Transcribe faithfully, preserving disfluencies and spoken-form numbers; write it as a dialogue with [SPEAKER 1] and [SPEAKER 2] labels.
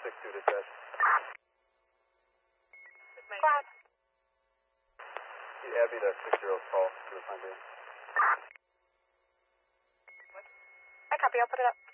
[SPEAKER 1] six two dispatch.
[SPEAKER 2] Cloud.
[SPEAKER 1] Yeah, Abby, that six-year-old call for the time being.
[SPEAKER 2] I copy, I'll put it up.